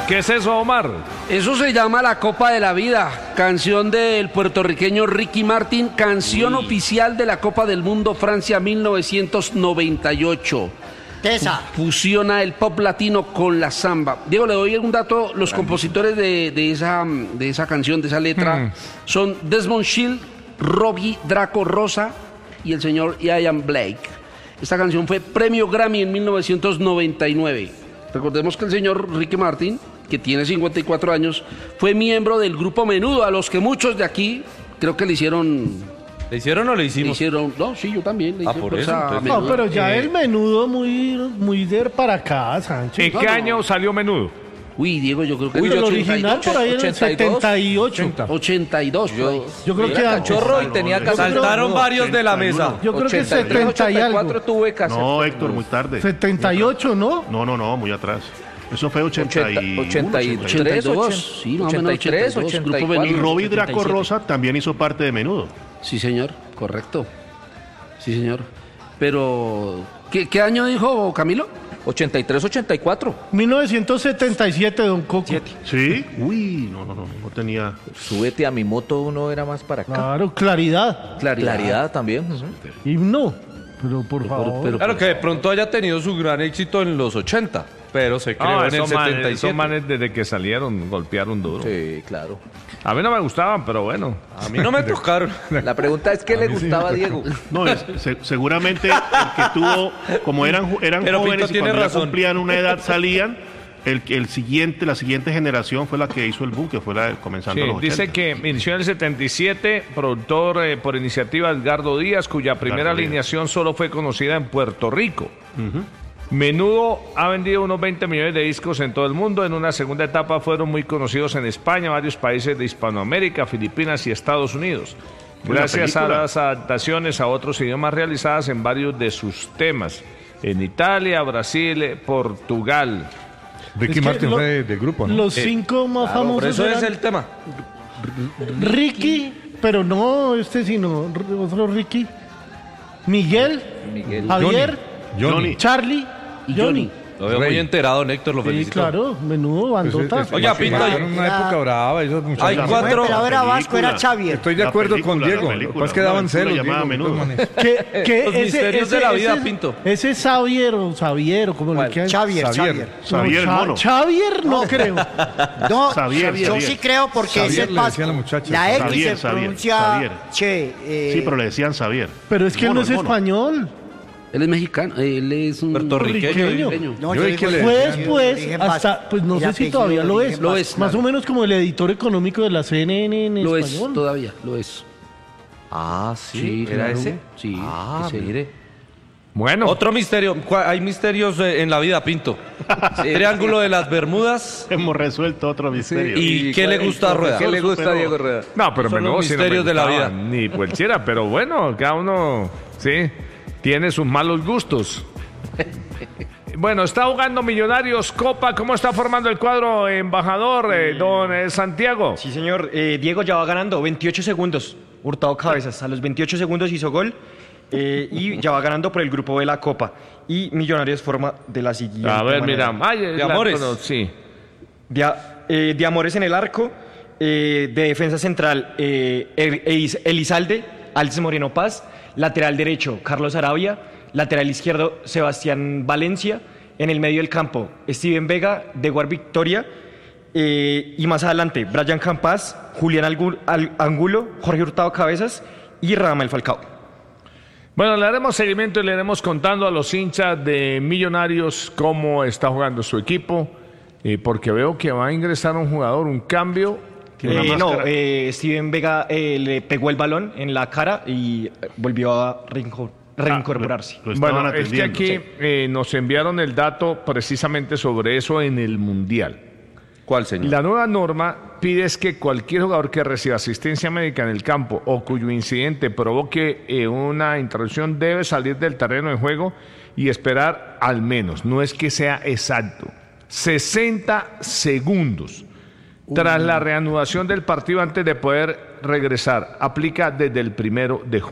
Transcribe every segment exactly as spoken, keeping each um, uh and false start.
¿Qué es eso, Omar? Eso se llama la Copa de la Vida, canción del puertorriqueño Ricky Martin, canción Uy. oficial de la Copa del Mundo Francia mil novecientos noventa y ocho. Tesa. Fusiona el pop latino con la samba. Diego, le doy un dato, los compositores de, de, esa, de esa canción, de esa letra, mm. son Desmond Shield, Robbie Draco Rosa y el señor Ian Blake. Esta canción fue premio Grammy en mil novecientos noventa y nueve. Recordemos que el señor Ricky Martin, que tiene cincuenta y cuatro años, fue miembro del grupo Menudo, a los que muchos de aquí creo que le hicieron... ¿Le hicieron o le hicimos? Le hicieron, no, sí, yo también. Le ah, hice por eso. A no, pero ya eh. el Menudo muy, muy de para acá, Sánchez. ¿En qué no, año no. salió Menudo? Uy, Diego, yo creo que... Uy, el original por ahí en el setenta y ocho. ochenta y dos. Yo, yo creo que... Cachorro y tenía que... Saltaron varios de la mesa. Yo creo que setenta y algo. Tuve que hacer. No, Héctor, muy tarde. setenta y ocho, ¿no? No, no, no, muy atrás. Eso fue ochenta y ochenta y tres, sí, más o menos ochenta y tres, ochenta y cuatro. Y Robbie Draco Rosa también hizo parte de Menudo. Sí, señor, correcto. Sí, señor. Pero, ¿qué, qué año dijo Camilo? ochenta y tres, ochenta y cuatro. mil novecientos setenta y siete, don Coco. Siete. ¿Sí? Uy, no, no, no, no tenía... Súbete a mi moto, uno era más para acá. Claro, claridad. Claridad, claridad también. Uh-huh. Himno. Pero por favor. Pero, pero, claro que de pronto haya tenido su gran éxito en los ochenta, pero se creó ah, en el setenta y siete. Esos manes desde que salieron golpearon duro. Sí, claro. A mí no me gustaban, pero bueno. A mí no me tocaron. La pregunta es, ¿qué le gustaba a Diego? No, es, se, seguramente el que tuvo, como eran, eran jóvenes y cuando ya cumplían una edad salían, el, el siguiente, la siguiente generación fue la que hizo el boom, que fue la comenzando sí, los ochenta. Dice que inició en el setenta y siete, productor eh, por iniciativa Edgardo Díaz, cuya primera Edgardo alineación Díaz. Solo fue conocida en Puerto Rico. Uh-huh. Menudo ha vendido unos veinte millones de discos en todo el mundo. En una segunda etapa fueron muy conocidos en España, varios países de Hispanoamérica, Filipinas y Estados Unidos. Gracias a las adaptaciones a otros idiomas realizadas en varios de sus temas. En Italia, Brasil, Portugal. Ricky Martin fue del grupo, ¿no? Los cinco eh, más claro, famosos. Por eso eran es el tema. Ricky, pero no este sino otro Ricky. Miguel, Miguel. Javier, Johnny, Johnny. Charlie y Johnny. Johnny. Lo veo Rey. Muy enterado, Néctor, lo felicito. Sí, claro, menudo bandota. Pues, Oiga, Pinto, hay una época brava. Esos muchachos. Hay cuatro. Pero era Vasco, era Xavier. Estoy de acuerdo película, con Diego. Lo que pasa es que daban celos. ¿Qué, qué Los ese, misterios ese, de la vida, ese, Pinto. Ese es Xavier o Xavier o como lo quieran. Xavier, Xavier. Xavier, no, el mono. Xavier no creo. No, Xavier, yo Xavier. sí creo porque Xavier es el Vasco. La, la X Xavier, se Xavier, pronuncia Xavier. Che. Eh, sí, pero le decían Xavier. Pero es que él no es mono. español. Él es mexicano, él es un puertorriqueño. No, yo yo que le fue después, hasta, pues no sé si todavía lo es. Lo es, más claro. o menos como el editor económico de la C N N en lo español. es, todavía, lo es. Ah, sí, Sí, ¿era claro. ese? Sí, Ah, es él. mire. Bueno. Otro misterio. Hay misterios en la vida, Pinto. Sí. Triángulo de las Bermudas. Hemos resuelto otro misterio. ¿Y, ¿Y qué le gusta a Rueda? ¿Qué le gusta a Diego Rueda? No, pero Son menudo los sí no misterios me de la gustaba, vida. Ni cualquiera, pero bueno, cada uno, sí, tiene sus malos gustos. Bueno, está jugando Millonarios Copa. ¿Cómo está formando el cuadro, embajador, eh, don eh, Santiago? Sí, señor. Eh, Diego ya va ganando veintiocho segundos. Hurtado Cabezas. A los veintiocho segundos hizo gol. Eh, y ya va ganando por el grupo de la Copa. Y Millonarios forma de la siguiente A ver, manera. mira. Ay, De la- Amores. bueno, sí. De, a- eh, de Amores en el arco. Eh, de defensa central, eh, Elis- Elizalde, Alces Moreno Paz. Lateral derecho, Carlos Arabia. Lateral izquierdo, Sebastián Valencia. En el medio del campo, Steven Vega, Dewar Victoria. Eh, y más adelante, Brian Campas, Julián Algu- Al- Angulo, Jorge Hurtado Cabezas y Radamel Falcao. Bueno, le haremos seguimiento y le iremos contando a los hinchas de Millonarios cómo está jugando su equipo, eh, porque veo que va a ingresar un jugador, un cambio. Eh, no, eh, Steven Vega eh, le pegó el balón en la cara y eh, volvió a reinco- reincorporarse. Lo estaban Bueno, es que atendiendo. aquí eh, nos enviaron el dato precisamente sobre eso en el Mundial. ¿Cuál, señor? La nueva norma pide es que cualquier jugador que reciba asistencia médica en el campo o cuyo incidente provoque eh, una interrupción debe salir del terreno de juego y esperar al menos, no es que sea exacto, sesenta segundos tras la reanudación del partido antes de poder regresar. Aplica desde el primero de junio.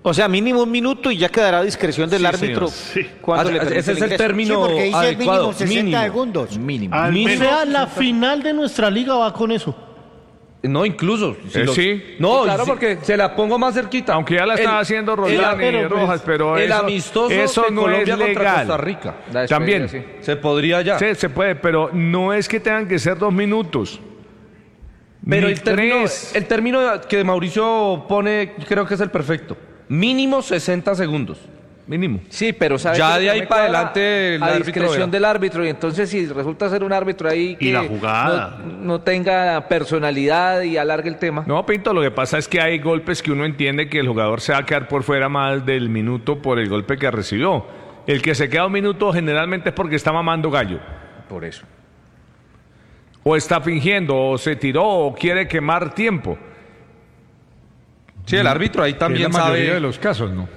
O sea, mínimo un minuto y ya quedará a discreción del Sí, árbitro. señor. Sí. Cuando Ah, le ese permite es el ingreso. término Sí, porque dice adecuado. mínimo sesenta mínimo. segundos. Mínimo. Al O menos- sea, la final de nuestra liga va con eso. No, incluso. si Eh, lo- sí. No, Sí, claro, si- porque- se la pongo más cerquita. Aunque ya la estaba El- haciendo el- Roldán y pero, pues, Rojas, pero el eso, amistoso eso de no Colombia es contra legal. Costa Rica. La despedida, También. sí. Se podría ya. Sí, se puede, pero no es que tengan que ser dos minutos. Pero Ni el término, tres. el término que Mauricio pone, creo que es el perfecto. Mínimo sesenta segundos. Mínimo. Sí, pero ¿sabe Ya qué? de No ahí me para cuadra adelante el a árbitro discreción verá. del árbitro, y entonces si resulta ser un árbitro ahí que Y la jugada. No, no tenga personalidad y alargue el tema. No, Pinto, lo que pasa es que hay golpes que uno entiende que el jugador se va a quedar por fuera más del minuto por el golpe que recibió. El que se queda un minuto generalmente es porque está mamando gallo. Por eso. O está fingiendo, o se tiró, o quiere quemar tiempo. Sí, el árbitro ahí Que también es la mayoría sabe. de los casos, ¿no?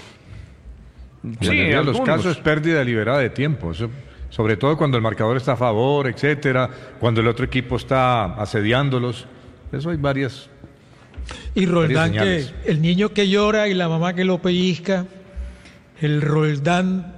La Sí, mayoría de los algunos. casos es pérdida deliberada de tiempo. Eso- sobre todo cuando el marcador está a favor, etcétera, cuando el otro equipo está asediándolos. Eso hay varias. Y Roldán, que señales. el niño que llora y la mamá que lo pellizca, el Roldán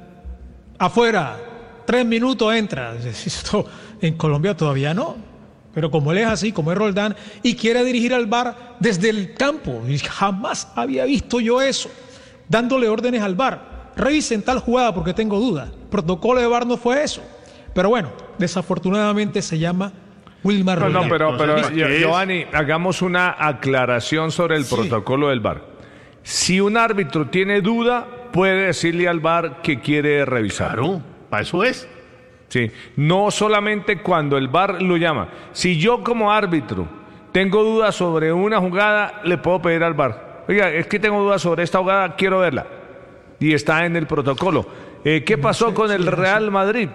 afuera, tres minutos entra. Esto en Colombia todavía no. Pero como él es así, como es Roldán, y quiere dirigir al V A R desde el campo, y jamás había visto yo eso, dándole órdenes al V A R. Revisen tal jugada porque tengo dudas. Protocolo de V A R no fue eso. Pero bueno, desafortunadamente se llama Wilmar No, no, Roldán. pero, pero Entonces, Yo- ¿qué es? Giovanni, hagamos una aclaración sobre el protocolo del V A R. Si un árbitro tiene duda, puede decirle al V A R que quiere revisar. Claro, para eso es. Sí, no solamente cuando el V A R lo llama. Si yo como árbitro tengo dudas sobre una jugada, le puedo pedir al V A R. Oiga, es que tengo dudas sobre esta jugada, quiero verla. Y está en el protocolo. Eh, ¿Qué pasó con el Real Madrid?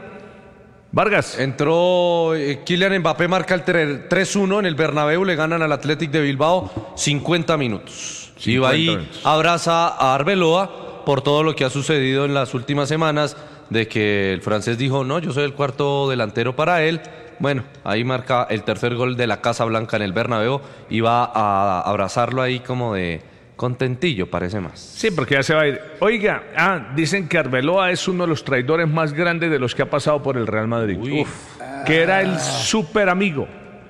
Vargas. Entró eh, Kylian Mbappé, marca el tre- tres uno en el Bernabéu, le ganan al Athletic de Bilbao cincuenta minutos. Y va ahí, minutos. abraza a Arbeloa por todo lo que ha sucedido en las últimas semanas, de que el francés dijo, no, yo soy el cuarto delantero para él. Bueno, ahí marca el tercer gol de la Casa Blanca en el Bernabéu y va a abrazarlo ahí como de contentillo, parece más. Sí, porque ya se va a ir. Oiga, ah, dicen que Arbeloa es uno de los traidores más grandes de los que ha pasado por el Real Madrid. Uf, que era el súper amigo.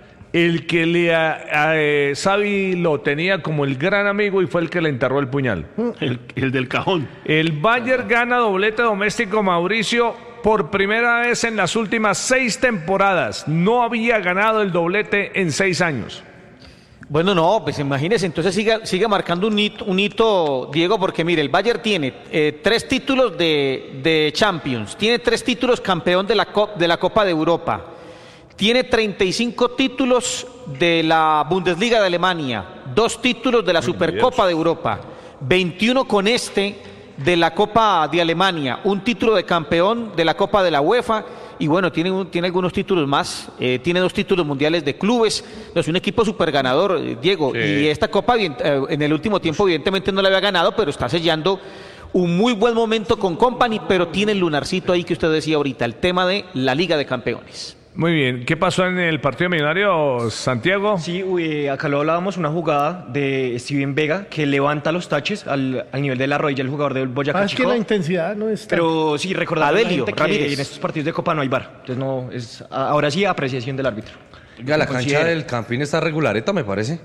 El que le a, a, eh, Xavi lo tenía como el gran amigo y fue el que le enterró el puñal. El, el del cajón. El Bayern gana doblete doméstico, Mauricio, por primera vez en las últimas seis temporadas. No había ganado el doblete en seis años. Bueno, no, pues imagínese, entonces siga, siga marcando un hito, un hito, Diego, porque mire, el Bayern tiene eh, tres títulos de, de Champions, tiene tres títulos campeón de la, Cop- de la Copa de Europa, tiene treinta y cinco títulos de la Bundesliga de Alemania, dos títulos de la Supercopa de Europa, veintiuno con este de la Copa de Alemania, un título de campeón de la Copa de la UEFA. Y bueno, tiene, un- tiene algunos títulos más, eh, tiene dos títulos mundiales de clubes, no, es un equipo súper ganador, eh, Diego, Sí. y esta copa bien- eh, en el último tiempo evidentemente no la había ganado, pero está sellando un muy buen momento con Company, pero tiene el lunarcito ahí que usted decía ahorita, el tema de la Liga de Campeones. Muy bien. ¿Qué pasó en el partido millonario, Santiago? Sí, uy, acá lo hablábamos, una jugada de Steven Vega que levanta los taches al, al nivel de la rodilla el jugador del Boyacá Ah, es que Chico. la intensidad no está. Pero sí, recordar a la Adelio gente que Ramírez. en estos partidos de Copa no hay V A R. Entonces no, es a- ahora sí apreciación del árbitro. Oiga, la cancha Considere. del Campín está regulareta, me parece.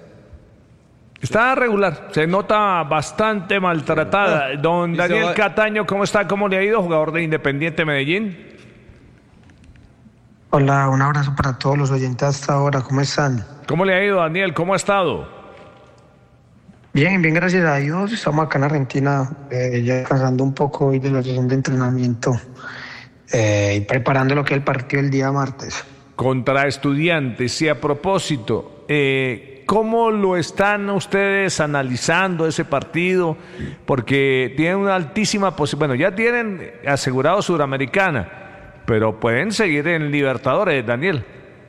Está regular, se nota bastante maltratada. Don Y se Daniel va- Cataño, ¿cómo está? ¿Cómo le ha ido? Jugador de Independiente Medellín. Hola, un abrazo para todos los oyentes hasta ahora, ¿cómo están? ¿Cómo le ha ido, Daniel? ¿Cómo ha estado? Bien, bien, gracias a Dios, estamos acá en Argentina, eh, ya descansando un poco hoy de la sesión de entrenamiento eh, y preparando lo que es el partido el día martes. Contra Estudiantes. Y a propósito, eh, ¿cómo lo están ustedes analizando ese partido? Porque tienen una altísima posibilidad. Bueno, ya tienen asegurado Suramericana, pero pueden seguir en Libertadores, Daniel.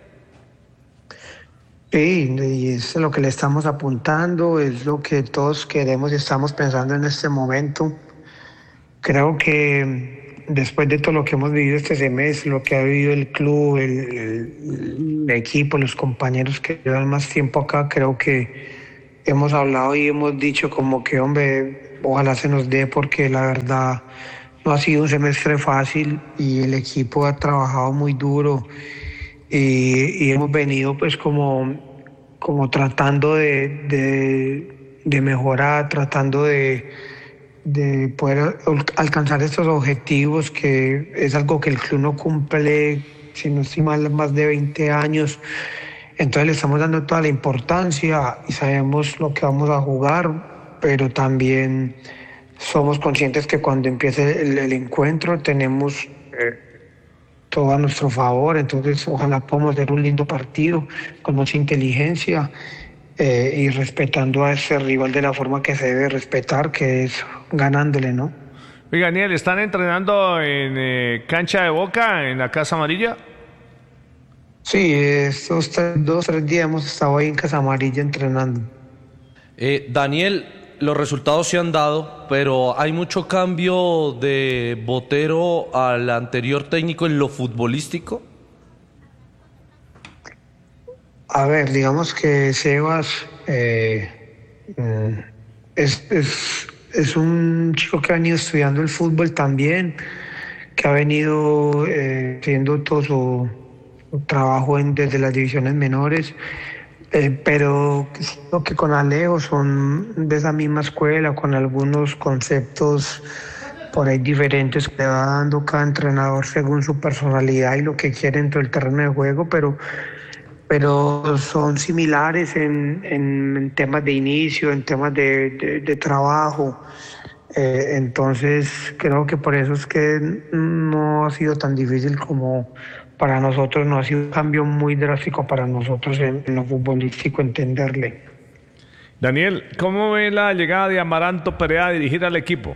Sí, y es lo que le estamos apuntando, es lo que todos queremos y estamos pensando en este momento. Creo que después de todo lo que hemos vivido este semestre, lo que ha vivido el club, el, el- el equipo, los compañeros que llevan más tiempo acá, creo que hemos hablado y hemos dicho como que, hombre, ojalá se nos dé porque la verdad no ha sido un semestre fácil y el equipo ha trabajado muy duro y, y hemos venido pues como, como tratando de, de, de mejorar, tratando de, de poder alcanzar estos objetivos, que es algo que el club no cumple, si no estoy mal, más de veinte años. Entonces le estamos dando toda la importancia y sabemos lo que vamos a jugar, pero también somos conscientes que cuando empiece el, el encuentro tenemos eh, todo a nuestro favor. Entonces ojalá podamos hacer un lindo partido con mucha inteligencia eh, y respetando a ese rival de la forma que se debe respetar, que es ganándole, ¿no? Oiga, Daniel, ¿están entrenando en eh, cancha de Boca, en la Casa Amarilla? Sí, estos tres, dos, tres días hemos estado ahí en Casa Amarilla entrenando. Eh, Daniel, los resultados se han dado, pero ¿hay mucho cambio de Botero al anterior técnico en lo futbolístico? A ver, digamos que Sebas eh, es, es, es un chico que ha venido estudiando el fútbol también, que ha venido eh, haciendo todo su trabajo en, desde las divisiones menores, eh, pero creo que con Alejo son de esa misma escuela, con algunos conceptos por ahí diferentes que le va dando cada entrenador según su personalidad y lo que quiere dentro del terreno de juego, pero, pero son similares en, en, en temas de inicio, en temas de, de, de trabajo. Eh, entonces creo que por eso es que no ha sido tan difícil como para nosotros, no ha sido un cambio muy drástico para nosotros en, en lo futbolístico entenderle. Daniel, ¿cómo ve la llegada de Amaranto Perea a dirigir al equipo?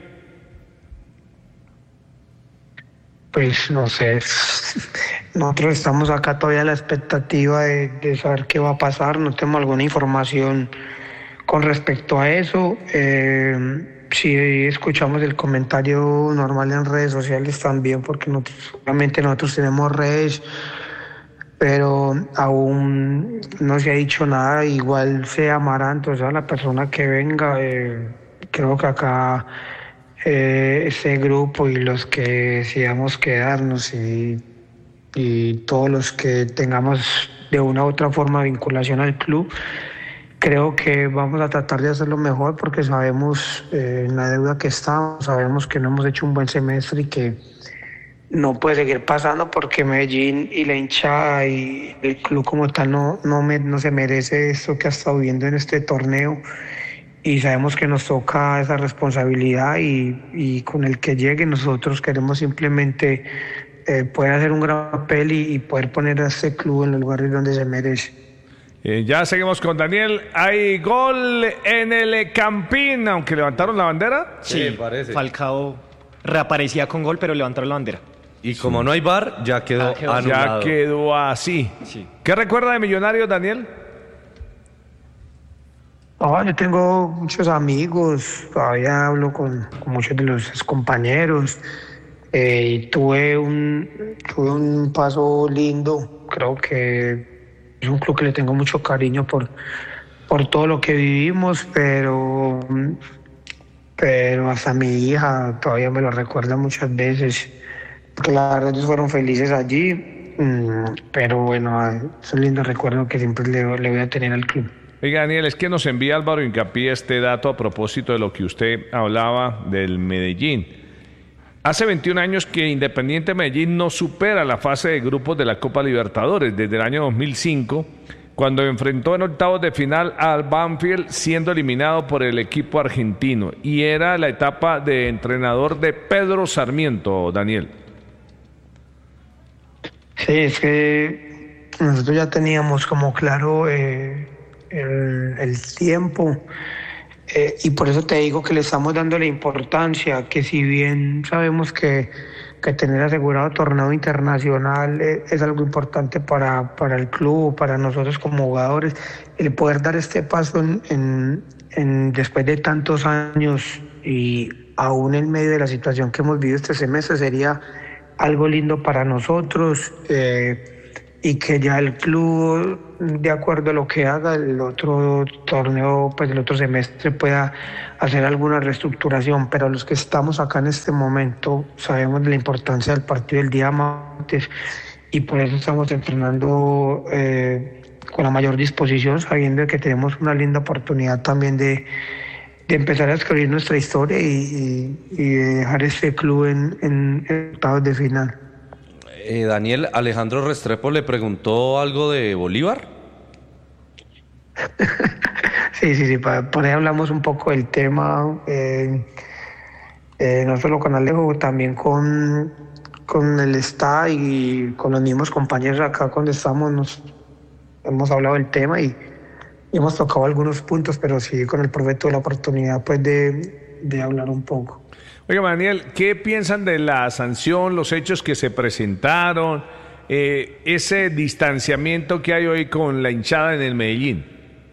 Pues no sé, nosotros estamos acá todavía a la expectativa de, de saber qué va a pasar, no tenemos alguna información con respecto a eso. Eh, Sí, escuchamos el comentario normal en redes sociales también, porque nosotros, obviamente nosotros tenemos redes, pero aún no se ha dicho nada. Igual sea Amaranto, o sea la persona que venga, eh, creo que acá eh, ese grupo y los que decidamos quedarnos y, y todos los que tengamos de una u otra forma vinculación al club, creo que vamos a tratar de hacerlo mejor porque sabemos eh, en la deuda que estamos, sabemos que no hemos hecho un buen semestre y que no puede seguir pasando porque Medellín y la hinchada y el club como tal no, no, me, no se merece esto que ha estado viviendo en este torneo, y sabemos que nos toca esa responsabilidad y, y con el que llegue nosotros queremos simplemente eh, poder hacer un gran papel y, y poder poner a este club en los lugares donde se merece. Eh, ya seguimos con Daniel. Hay gol en el Campín, aunque levantaron la bandera. Sí, parece. Falcao reaparecía con gol, pero levantaron la bandera. Y como sí. no hay V A R, ya quedó, ah, quedó anulado. Ya quedó así. Sí. ¿Qué recuerda de Millonarios, Daniel? Oh, yo tengo muchos amigos, todavía hablo con, con muchos de los compañeros. Eh, tuve un, tuve un paso lindo, creo que es un club que le tengo mucho cariño por, por todo lo que vivimos, pero, pero hasta mi hija todavía me lo recuerda muchas veces, porque la verdad ellos fueron felices allí, pero bueno, es un lindo recuerdo que siempre le, le voy a tener al club. Oiga, Daniel, es que nos envía Álvaro Hincapié este dato a propósito de lo que usted hablaba del Medellín. Hace veintiún años que Independiente Medellín no supera la fase de grupos de la Copa Libertadores, desde el año dos mil cinco, cuando enfrentó en octavos de final al Banfield, siendo eliminado por el equipo argentino. Y era la etapa de entrenador de Pedro Sarmiento, Daniel. Sí, es que nosotros ya teníamos como claro eh, el, el tiempo. Eh, y por eso te digo que le estamos dando la importancia, que si bien sabemos que, que tener asegurado torneo internacional eh, es algo importante para, para el club, para nosotros como jugadores, el poder dar este paso en, en, en, después de tantos años y aún en medio de la situación que hemos vivido este semestre sería algo lindo para nosotros. Eh, y que ya el club, de acuerdo a lo que haga, el otro torneo, pues el otro semestre pueda hacer alguna reestructuración, pero los que estamos acá en este momento sabemos de la importancia del partido del día martes y por eso estamos entrenando eh, con la mayor disposición, sabiendo que tenemos una linda oportunidad también de, de empezar a escribir nuestra historia y, y, y dejar este club en, en, en octavos de final. Eh, Daniel, Alejandro Restrepo le preguntó algo de Bolívar. Sí, sí, sí, por ahí hablamos un poco del tema, eh, eh, no solo con Alejo, también con, con el staff y con los mismos compañeros acá cuando estamos, nos hemos hablado del tema y, y hemos tocado algunos puntos, pero sí con el profe tuve la oportunidad pues de, de hablar un poco. Oiga, Daniel, ¿qué piensan de la sanción, los hechos que se presentaron, eh, ese distanciamiento que hay hoy con la hinchada en el Medellín?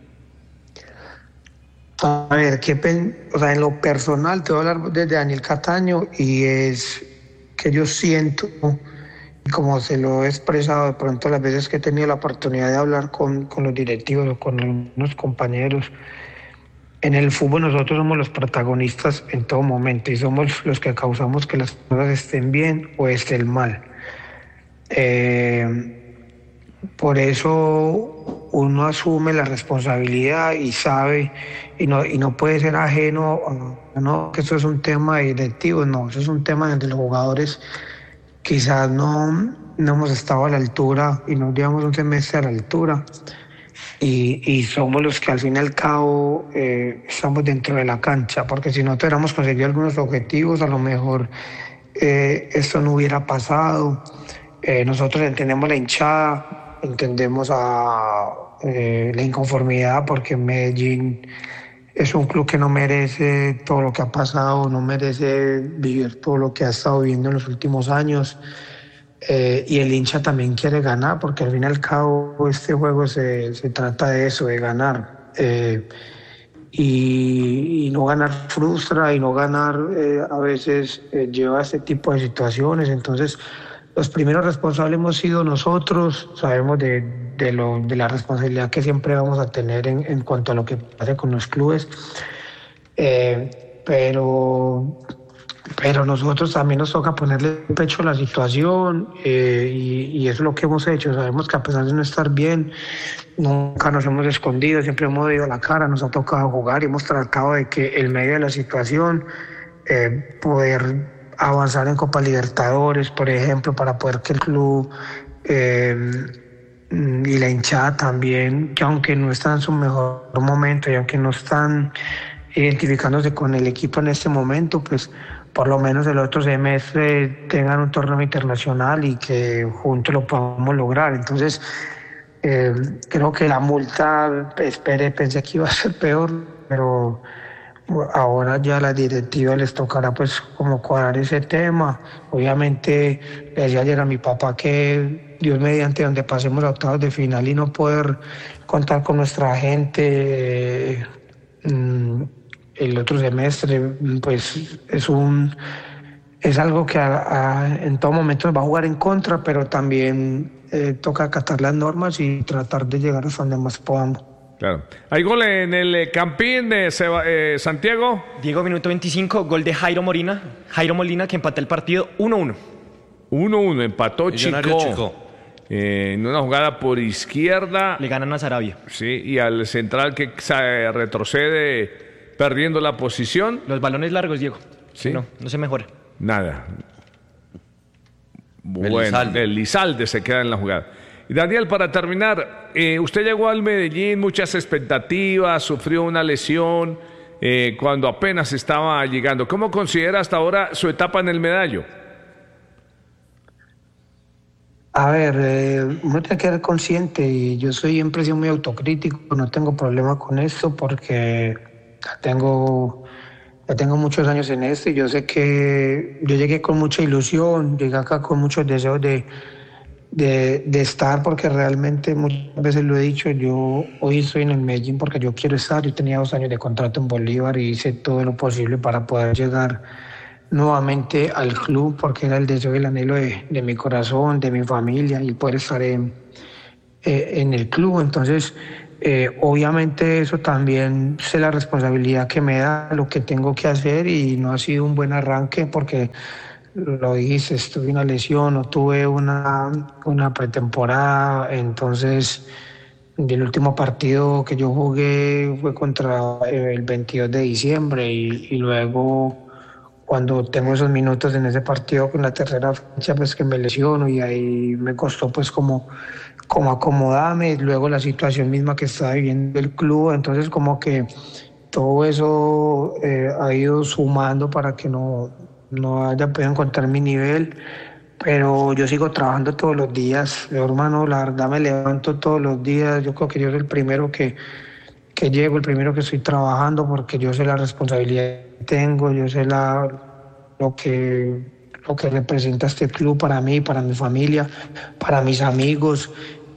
A ver, ¿qué pen... o sea, en lo personal, te voy a hablar desde Daniel Cataño y es que yo siento, como se lo he expresado de pronto las veces que he tenido la oportunidad de hablar con, con los directivos o con algunos compañeros, en el fútbol nosotros somos los protagonistas en todo momento y somos los que causamos que las cosas estén bien o estén mal. Eh, por eso uno asume la responsabilidad y sabe y no, y no puede ser ajeno a, no, que eso es un tema directivo, no, eso es un tema donde los jugadores quizás no, no hemos estado a la altura y no llevamos un semestre a la altura. Y, y somos los que al fin y al cabo eh, estamos dentro de la cancha, porque si nosotros hubiéramos conseguido algunos objetivos, a lo mejor eh, esto no hubiera pasado. Eh, nosotros entendemos la hinchada, entendemos a, eh, la inconformidad, porque Medellín es un club que no merece todo lo que ha pasado, no merece vivir todo lo que ha estado viviendo en los últimos años. Eh, y el hincha también quiere ganar, porque al fin y al cabo este juego se, se trata de eso, de ganar. Eh, y, y no ganar frustra, y no ganar eh, a veces eh, lleva a este tipo de situaciones. Entonces, los primeros responsables hemos sido nosotros, sabemos de, de, lo, de la responsabilidad que siempre vamos a tener en, en cuanto a lo que pase con los clubes. Eh, pero... Pero nosotros también nos toca ponerle pecho a la situación eh, y, y eso es lo que hemos hecho. Sabemos que a pesar de no estar bien, nunca nos hemos escondido, siempre hemos ido a la cara, nos ha tocado jugar y hemos tratado de que en medio de la situación eh, poder avanzar en Copa Libertadores, por ejemplo, para poder que el club eh, y la hinchada también, que aunque no están en su mejor momento y aunque no están identificándose con el equipo en este momento, pues por lo menos el otro semestre tengan un torneo internacional y que juntos lo podamos lograr. Entonces, eh, creo que la multa, espere, pensé que iba a ser peor, pero ahora ya a la directiva les tocará pues como cuadrar ese tema. Obviamente le decía ayer a mi papá que Dios mediante donde pasemos a octavos de final y no poder contar con nuestra gente eh, mm, el otro semestre, pues es un es algo que a, a, en todo momento nos va a jugar en contra, pero también eh, toca acatar las normas y tratar de llegar hasta donde más podamos. Claro. ¿Hay gol en el Campín de Seba, eh, Santiago? Diego, minuto veinticinco, gol de Jairo Molina. Jairo Molina que empata el partido uno uno. uno uno, empató Chico. Chico. Eh, en una jugada por izquierda. Le ganan a Sarabia. Sí, y al central que eh, retrocede perdiendo la posición. Los balones largos, Diego. Sí. No, no se mejora. Nada. Bueno, Elizalde. el Elizalde se queda en la jugada. Y Daniel, para terminar, eh, usted llegó al Medellín, muchas expectativas, sufrió una lesión eh, cuando apenas estaba llegando. ¿Cómo considera hasta ahora su etapa en el Medallo? A ver, eh, uno tiene que ser consciente y yo soy siempre he sido muy autocrítico, no tengo problema con esto porque ya tengo, ya tengo muchos años en esto y yo sé que yo llegué con mucha ilusión, llegué acá con muchos deseos de, de, de estar porque realmente muchas veces lo he dicho, yo hoy estoy en el Medellín porque yo quiero estar, yo tenía dos años de contrato en Bolívar y hice todo lo posible para poder llegar nuevamente al club, porque era el deseo y el anhelo de, de mi corazón, de mi familia, y poder estar en, eh, en el club. Entonces, eh, obviamente eso también sé la responsabilidad que me da, lo que tengo que hacer, y no ha sido un buen arranque porque, lo dijiste, tuve una lesión, no tuve una, una pretemporada. Entonces, el último partido que yo jugué fue contra el veintidós de diciembre, y, y luego cuando tengo esos minutos en ese partido con la tercera fecha, pues que me lesiono, y ahí me costó pues como, como acomodarme, luego la situación misma que estaba viviendo el club. Entonces como que todo eso eh, ha ido sumando para que no, no haya podido encontrar mi nivel. Pero yo sigo trabajando todos los días, yo, hermano, la verdad me levanto todos los días. Yo creo que yo soy el primero que, que llego, el primero que estoy trabajando, porque yo sé la responsabilidad que tengo, yo sé la, lo, que, lo que representa este club para mí, para mi familia, para mis amigos,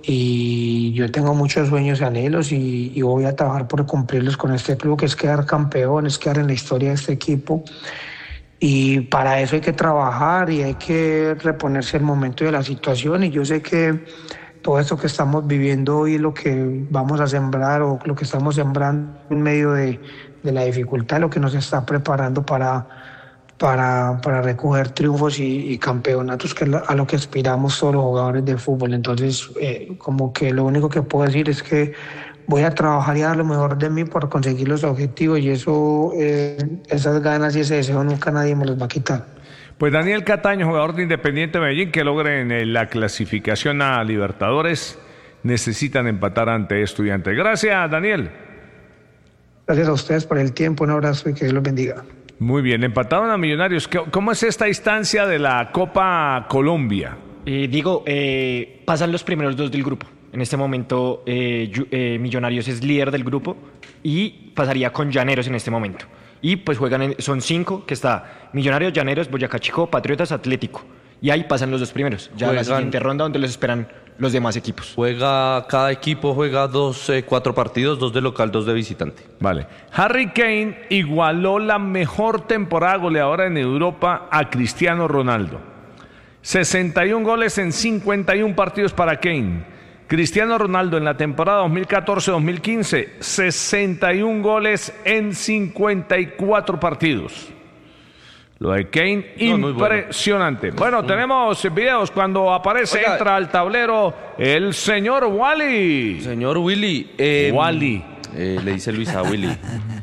y yo tengo muchos sueños y anhelos, y, y voy a trabajar por cumplirlos con este club, que es quedar campeón, es quedar en la historia de este equipo. Y para eso hay que trabajar y hay que reponerse el momento de la situación. Y yo sé que todo esto que estamos viviendo hoy es lo que vamos a sembrar, o lo que estamos sembrando en medio de, de la dificultad, lo que nos está preparando para, para, para recoger triunfos y, y campeonatos, que es a lo que aspiramos todos los jugadores de fútbol. Entonces, eh, como que lo único que puedo decir es que voy a trabajar y a dar lo mejor de mí por conseguir los objetivos, y eso, eh, esas ganas y ese deseo nunca nadie me los va a quitar. Pues Daniel Cataño, jugador de Independiente Medellín, que logren la clasificación a Libertadores, necesitan empatar ante Estudiantes. Gracias, Daniel. Gracias a ustedes por el tiempo, un abrazo y que Dios los bendiga. Muy bien, empataron a Millonarios. ¿Cómo es esta instancia de la Copa Colombia? Eh, digo, eh, pasan los primeros dos del grupo. En este momento eh, eh, Millonarios es líder del grupo y pasaría con Llaneros en este momento. Y pues juegan, en, son cinco, que está Millonarios, Llaneros, Boyacá Chico, Patriotas, Atlético. Y ahí pasan los dos primeros. Ya juegan, la siguiente ronda donde los esperan los demás equipos. Juega, cada equipo juega dos, eh, cuatro partidos, dos de local, dos de visitante. Vale. Harry Kane igualó la mejor temporada goleadora en Europa a Cristiano Ronaldo. sesenta y un goles en cincuenta y un partidos para Kane. Cristiano Ronaldo en la temporada dos mil catorce dos mil quince, sesenta y un goles en cincuenta y cuatro partidos. Lo de Kane, no, impresionante. Bueno, bueno tenemos videos cuando aparece, Oiga, entra al tablero el señor Wally. Señor Willy. Eh, Wally. Eh, le dice Luis a Willy.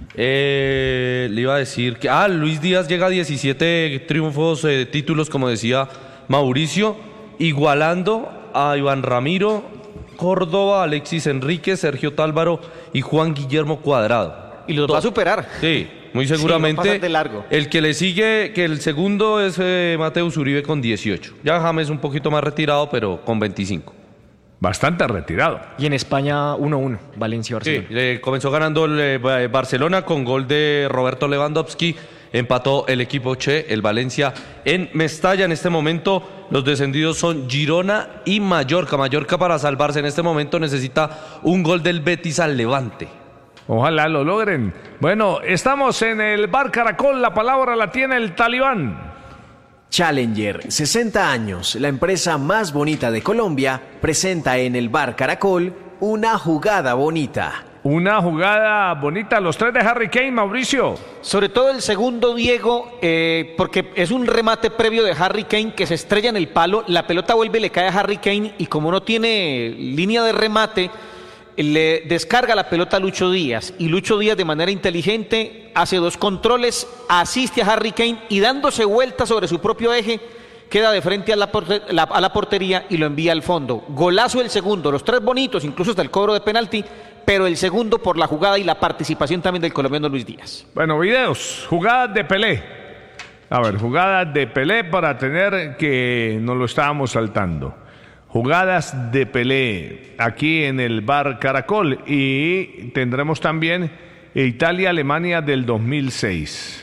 eh, le iba a decir que... Ah, Luis Díaz llega a diecisiete triunfos, eh, títulos, como decía Mauricio, igualando a Iván Ramiro, Córdoba, Alexis Enrique, Sergio Tálvaro y Juan Guillermo Cuadrado. Y los va a superar. Sí, muy seguramente. Sí, no de largo. El que le sigue, que el segundo es eh, Mateus Uribe con dieciocho. Ya James un poquito más retirado, pero con veinticinco. Bastante retirado. Y en España uno uno, Valencia-Barcelona. Sí, eh, comenzó ganando el eh, Barcelona con gol de Roberto Lewandowski. Empató el equipo Che, el Valencia, en Mestalla. En este momento los descendidos son Girona y Mallorca. Mallorca, para salvarse en este momento, necesita un gol del Betis al Levante. Ojalá lo logren. Bueno, estamos en el Bar Caracol. La palabra la tiene el Talibán. Challenger, sesenta años, la empresa más bonita de Colombia, presenta en el Bar Caracol una jugada bonita. Una jugada bonita, los tres de Harry Kane, Mauricio. Sobre todo el segundo, Diego, eh, porque es un remate previo de Harry Kane que se estrella en el palo, la pelota vuelve y le cae a Harry Kane, y como no tiene línea de remate, le descarga la pelota a Lucho Díaz, y Lucho Díaz de manera inteligente hace dos controles, asiste a Harry Kane y dándose vuelta sobre su propio eje, queda de frente a la, porter, la, a la portería y lo envía al fondo. Golazo el segundo, los tres bonitos, incluso hasta el cobro de penalti, pero el segundo por la jugada y la participación también del colombiano Luis Díaz. Bueno, videos, jugadas de Pelé. A ver, jugadas de Pelé para tener que nos lo estábamos saltando. Jugadas de Pelé aquí en el Bar Caracol, y tendremos también Italia-Alemania del dos mil seis.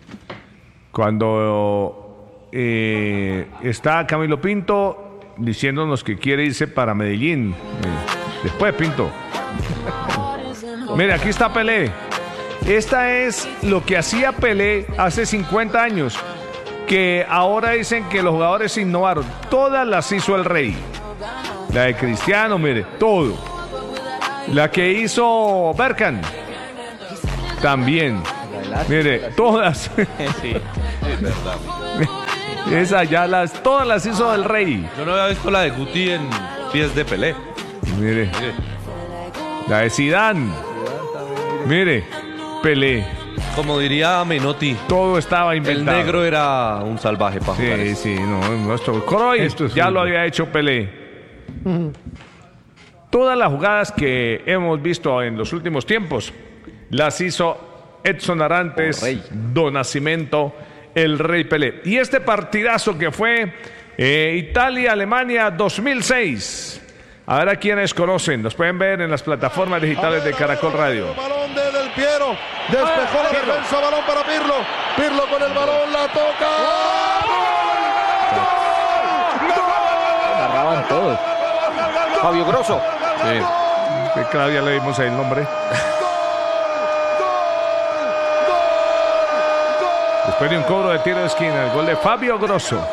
Cuando eh, está Camilo Pinto diciéndonos que quiere irse para Medellín. Eh, después, Pinto. Mire, aquí está Pelé. Esta es lo que hacía Pelé hace cincuenta años. que ahora dicen que los jugadores innovaron. Todas las hizo el Rey. La de Cristiano, mire, todo. La que hizo Bergkamp, también. Mire, todas. Sí, es verdad. Esa ya las, todas las hizo el Rey. Yo no había visto la de Guti en pies de Pelé. Mire. Mire. La de Zidane. Mire, Pelé. Como diría Menotti, todo estaba inventado. El negro era un salvaje para sí, jugar. Sí, sí, no, nuestro Cruyff ya lo había hecho Pelé. Uh-huh. Todas las jugadas que hemos visto en los últimos tiempos las hizo Edson Arantes, Don Nascimento, el Rey Pelé. Y este partidazo que fue eh, Italia-Alemania dos mil seis. A ver a quienes conocen, los pueden ver en las plataformas digitales de Caracol Radio. Balón de Del Piero, despejó ah, la Pirlo. defensa, balón para Pirlo. Pirlo con el balón, la toca. Agarraban todos. Fabio Grosso. Sí. Que cada día le dimos ahí el nombre. Después de un cobro de tiro de esquina, el gol de Fabio Grosso.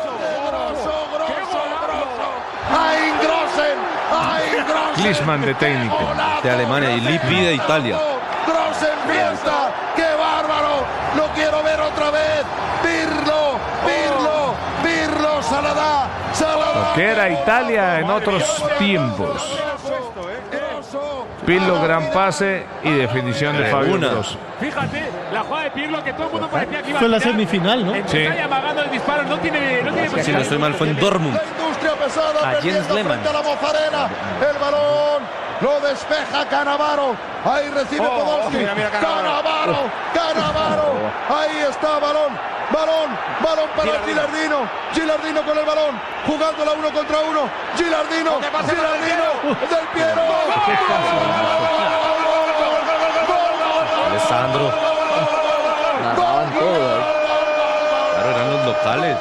Klinsmann de técnico de Alemania y Lippi de Italia. Grossen fiesta, qué bárbaro, lo quiero ver otra vez. Pirlo, Pirlo, Pirlo, Saladá, Saladá. Lo que era Italia en otros tiempos. Pirlo, gran pase y definición de Fabio Grosso. Fíjate, la jugada de Pirlo que todo el mundo parecía que iba a fue la semifinal, ¿no? Sí. Está amagando el disparo, no tiene, no tiene si no estoy mal, fue en Dortmund. Pesada, a Jens Lehmann. A la Mozzarella, el balón lo despeja Cannavaro. Ahí recibe oh, Podolski. Mira, mira, Cannavaro, Cannavaro. Ahí está balón, balón, balón para Gilardino. Gilardino con el balón, jugándola uno contra uno. Gilardino, Gilardino, Del Piero. Alessandro. Narraban todo. Claro, eran los locales.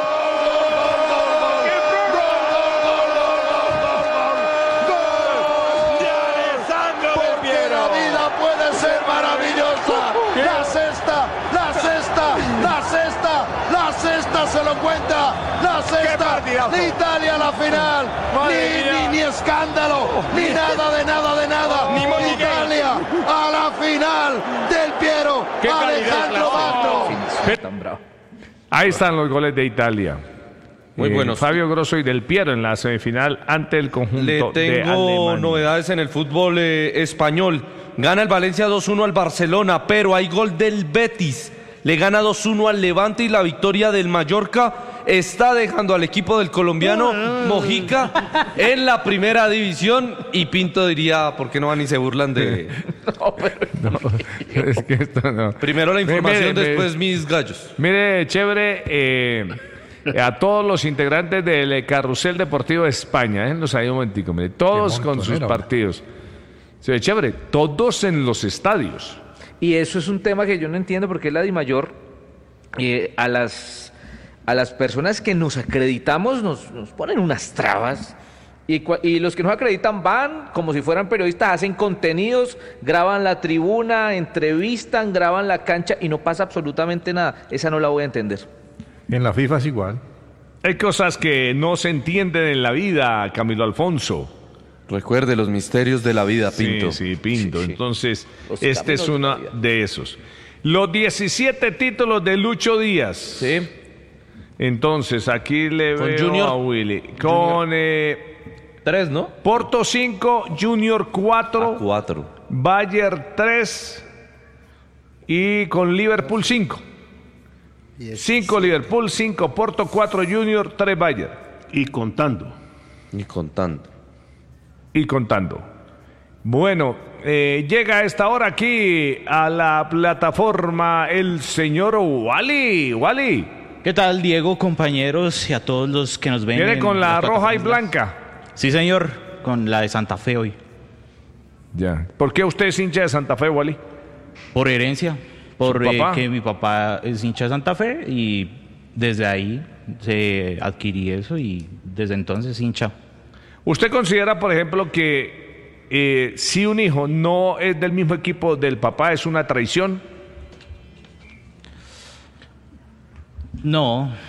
Se lo cuenta, la sexta de Italia a la final, ni, ni, ni escándalo, ni nada de nada de nada, ni Italia a la final del Piero, Alejandro Bagno. Ahí están los goles de Italia. Muy eh, buenos. Fabio Grosso y Del Piero en la semifinal ante el conjunto Le tengo de Alemania. Novedades en el fútbol eh, español. Gana el Valencia dos uno al Barcelona, pero hay gol del Betis. Le gana dos uno al Levante y la victoria del Mallorca está dejando al equipo del colombiano Mojica en la primera división. Y Pinto diría, ¿por qué no van y se burlan de...? No, pero no, es que esto no. Primero la información, mire, después mire, mis gallos. Mire, chévere, eh, a todos los integrantes del Carrusel Deportivo de España, ¿eh? Los hay un momentico, mire, todos con sus partidos. Se ve chévere, todos en los estadios. Y eso es un tema que yo no entiendo porque la DIMAYOR eh, a las a las personas que nos acreditamos nos, nos ponen unas trabas y, y los que nos acreditan van como si fueran periodistas, hacen contenidos, graban la tribuna, entrevistan, graban la cancha y no pasa absolutamente nada. Esa no la voy a entender. En la FIFA es igual. Hay cosas que no se entienden en la vida, Camilo Alfonso. Recuerde los misterios de la vida, Pinto. Sí, sí, Pinto. Sí, sí. Entonces, los este es uno de, de esos. Los diecisiete títulos de Lucho Díaz. Sí. Entonces, aquí le con veo Junior, a Willy. Con... Eh, tres, ¿no? Porto cinco, Junior cuatro. A cuatro. Bayern tres. Y con Liverpool cinco. cinco Liverpool, cinco Porto, cuatro Junior, tres Bayern. Y contando. Y contando. Y contando. Bueno, eh, llega a esta hora aquí a la plataforma el señor Wally. Wally. ¿Qué tal, Diego, compañeros y a todos los que nos ven? ¿Viene con la roja y blanca? Sí, señor, con la de Santa Fe hoy. Ya. ¿Por qué usted es hincha de Santa Fe, Wally? Por herencia, porque eh, mi papá es hincha de Santa Fe y desde ahí se adquirí eso y desde entonces hincha. ¿Usted considera, por ejemplo, que eh, si un hijo no es del mismo equipo del papá, es una traición? No,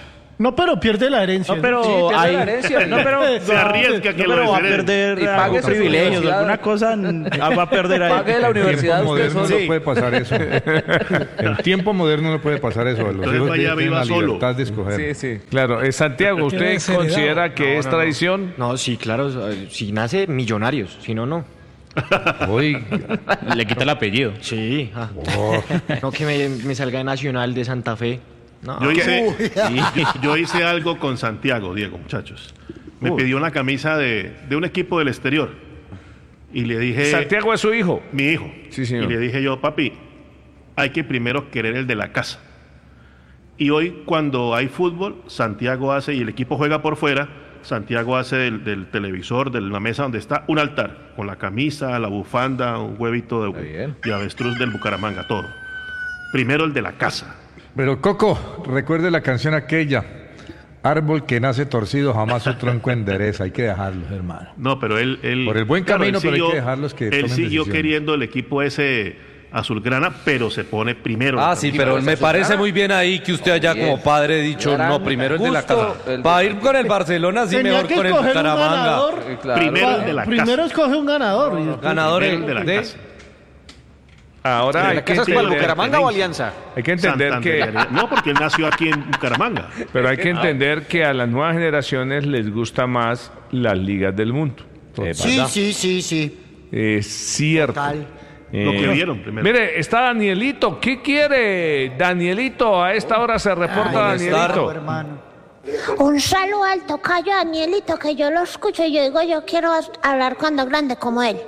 No, pero pierde la herencia. No, pero Sí, pierde hay- la herencia. no, pero Se arriesga que no, lo pero va a deshereden. perder Y pague algo su privilegios, universidad. alguna cosa n- va a perder ahí. Pague la En universidad tiempo usted moderno solo. no puede pasar eso. En tiempo moderno no puede pasar eso. Los Entonces hijos vaya, tienen viva la solo. libertad de escoger. Sí, sí. Claro, eh, Santiago, ¿usted Qué desheredado. considera que No, es no, no. tradición? No, sí, claro. eh, Si nace, millonarios. Si no, no. Oiga. Le quita el apellido. Sí. ah. No que me, me salga de Nacional de Santa Fe. No. Yo hice, Uy. yo hice algo con Santiago, Diego, muchachos. Me Uy. pidió una camisa de, de un equipo del exterior. Y le dije... Santiago es su hijo. Mi hijo. Sí, señor. Y le dije yo, papi, hay que primero querer el de la casa. Y hoy, cuando hay fútbol, Santiago hace, y el equipo juega por fuera, Santiago hace del, del televisor, de la mesa donde está, un altar, con la camisa, la bufanda, un huevito de, de avestruz del Bucaramanga, todo. Primero el de la casa. Pero Coco, recuerde la canción aquella. Árbol que nace torcido, jamás su tronco endereza. Hay que dejarlos, hermano. No, pero él... él Por el buen claro, camino, él pero hay siguió- que dejarlos que Él tomen siguió decisiones. queriendo el equipo ese azulgrana, pero se pone primero. Ah, sí, pero me parece muy bien ahí que usted haya como padre dicho, Gran no, primero el de la gusto, casa. el de- Para ir con el Barcelona, sí, Tenía mejor que con el escoger un Bucaramanga. ganador. Eh, claro. Primero Pa- el de la Primero casa. escoge un ganador. y después- Ganador Primero el el de la de... casa. Ahora ¿De hay la que casa es cuál, entender, Bucaramanga o Alianza? hay que entender que, Santander. No, porque él nació aquí en Bucaramanga. pero hay que entender que a las nuevas generaciones les gusta más las ligas del mundo. Sí, sí, sí, sí. Es cierto. Total. Eh, Lo que vieron primero. Mire, está Danielito. ¿Qué quiere Danielito? A esta hora se reporta Ay, Danielito. hermano. Un saludo al tocayo Danielito, que yo lo escucho y yo digo, yo quiero hablar cuando grande como él.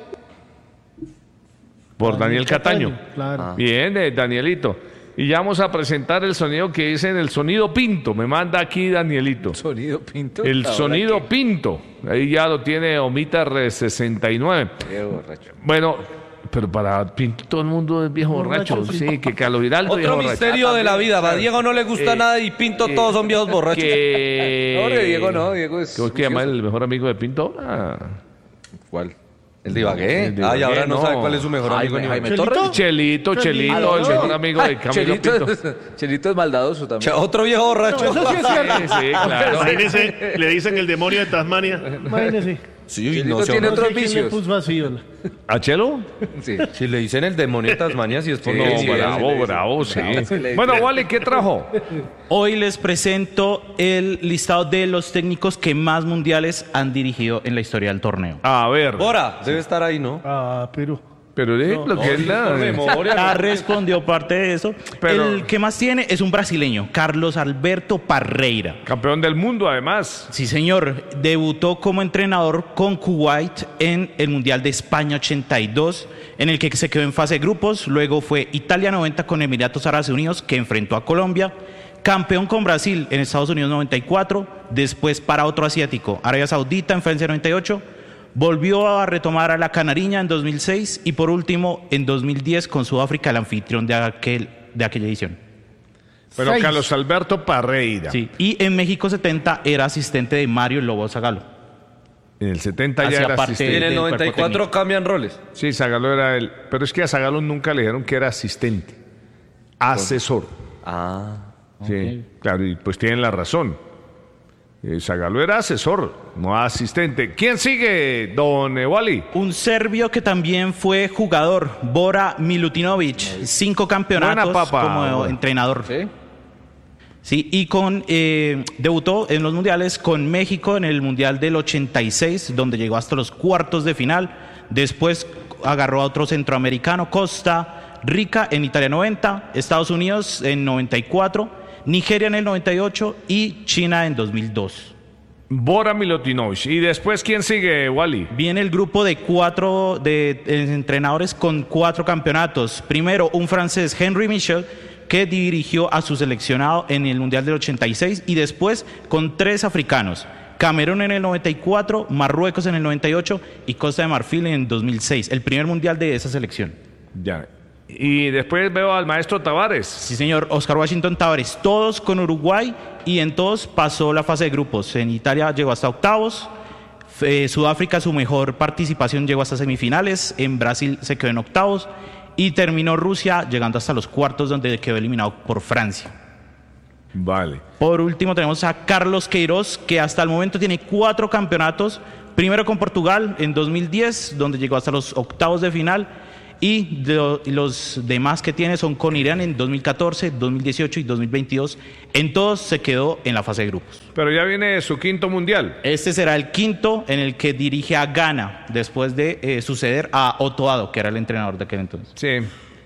Por Daniel Cataño. Claro. Bien, eh, Danielito. Y ya vamos a presentar el sonido que dicen el sonido Pinto. Me manda aquí Danielito. Sonido Pinto. El Ahora sonido que- Pinto. Ahí ya lo tiene Omita sesenta y nueve. Qué borracho. Bueno, pero para Pinto todo el mundo es viejo borracho. Sí, que Carlos Giraldo viejo Otro borracho. misterio de la vida. A Claro. Diego no le gusta Eh, nada y Pinto eh, todos son viejos borrachos. Que... No, de Diego no, Diego es ¿Cómo es que llama juicioso. el mejor amigo de Pinto? Ah. ¿Cuál? El de Ibagué. El de Ah, y ahora Ibagué, no no. sabe cuál es su mejor amigo. Jaime, ni Jaime Ibagué. Torres. Chelito, Chelito, el mejor amigo de Camilo Chelito, Pinto. Chelito es maldadoso también. Che, Otro viejo borracho. Eso sí es cierto. Sí, sí, claro. Imagínense, le dicen el demonio de Tasmania. Imagínese. Sí, Chelito no sé, tiene no otros sé quién le vicios. puso así, hola. ¿A Chelo? Sí. Si le dicen el demonio de Tasmania, si es por No, lo sí, bravo, sí, sí. bravo, sí. Bravo, sí, le- Bueno, Wally, ¿qué trajo? Hoy les presento el listado de los técnicos que más mundiales han dirigido en la historia del torneo. A ver. Bora, debe estar ahí, ¿no? Ah, pero. Pero de lo que es la... Ya respondió parte de eso. Pero- El que más tiene es un brasileño, Carlos Alberto Parreira. Campeón del mundo, además. Sí, señor. Debutó como entrenador con Kuwait en el Mundial de España ochenta y dos, en el que se quedó en fase de grupos. Luego fue Italia noventa con Emiratos Árabes Unidos, que enfrentó a Colombia. Campeón con Brasil en Estados Unidos noventa y cuatro. Después para otro asiático, Arabia Saudita en Francia noventa y ocho. Volvió a retomar a la Canariña en dos mil seis. Y por último, en dos mil diez con Sudáfrica, el anfitrión de, aquel, de aquella edición. Pero Seis. Carlos Alberto Parreira. Sí. Y en México setenta era asistente de Mario el Lobo Zagalo. En el setenta ya Hacía era parte Y asistente. en el del noventa y cuerpo cuatro técnico. cambian roles. Sí, Zagalo era él. Pero es que a Zagalo nunca le dijeron que era asistente. Asesor. Ah. Sí, claro, y pues tienen la razón. Eh, Zagalo era asesor, no asistente. ¿Quién sigue, don eh, Wally? Un serbio que también fue jugador, Bora Milutinovic, cinco campeonatos Buena papa, como Bora. entrenador. ¿Sí? Sí, y con eh, debutó en los mundiales con México en el Mundial del ochenta y seis, donde llegó hasta los cuartos de final. Después agarró a otro centroamericano, Costa Rica en Italia noventa, Estados Unidos en noventa y cuatro, Nigeria en el noventa y ocho y China en dos mil dos. Bora Milutinovic. ¿Y después quién sigue, Wally? Viene el grupo de cuatro de, de entrenadores con cuatro campeonatos. Primero, un francés, Henry Michel, que dirigió a su seleccionado en el Mundial del ochenta y seis, y después con tres africanos, Camerún en el noventa y cuatro, Marruecos en el noventa y ocho y Costa de Marfil en el dos mil seis, el primer mundial de esa selección. Ya. Y después veo al maestro Tavares. Sí, señor, Oscar Washington Tavares, todos con Uruguay, y en todos pasó la fase de grupos. En Italia llegó hasta octavos, eh, Sudáfrica su mejor participación llegó hasta semifinales, en Brasil se quedó en octavos, y terminó Rusia llegando hasta los cuartos, donde quedó eliminado por Francia. Vale. Por último tenemos a Carlos Queiroz, que hasta el momento tiene cuatro campeonatos. Primero con Portugal en dos mil diez, donde llegó hasta los octavos de final. Y de, los demás que tiene son con Irán en dos mil catorce, dos mil dieciocho y dos mil veintidós. En todos se quedó en la fase de grupos. Pero ya viene su quinto mundial. Este será el quinto en el que dirige a Ghana, después de eh, suceder a Otto Addo, que era el entrenador de aquel entonces. Sí.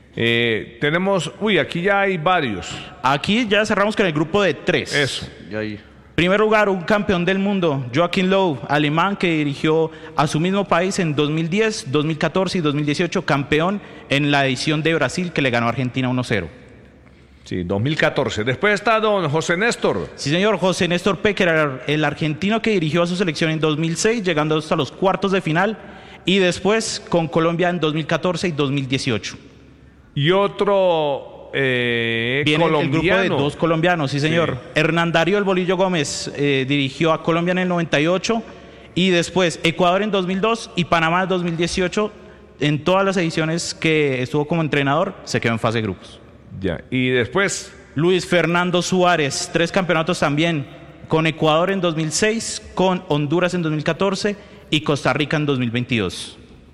Eh, tenemos, uy, aquí ya hay varios. Aquí ya cerramos con el grupo de tres. Eso. Y ahí. Primer lugar, un campeón del mundo, Joachim Löw, alemán, que dirigió a su mismo país en dos mil diez, dos mil catorce y dos mil dieciocho, campeón en la edición de Brasil, que le ganó a Argentina uno cero. Sí, dos mil catorce. Después está don José Néstor. Sí, señor, José Néstor Pecker, el argentino que dirigió a su selección en dos mil seis, llegando hasta los cuartos de final, y después con Colombia en dos mil catorce y dos mil dieciocho. Y otro... Eh, Viene colombiano. el grupo de dos colombianos, sí señor. Sí. Hernán Darío El Bolillo Gómez eh, dirigió a Colombia en el noventa y ocho y después Ecuador en dos mil dos y Panamá en dos mil dieciocho. En todas las ediciones que estuvo como entrenador se quedó en fase de grupos. Ya, y después Luis Fernando Suárez, tres campeonatos también, con Ecuador en dos mil seis, con Honduras en dos mil catorce y Costa Rica en dos mil veintidós.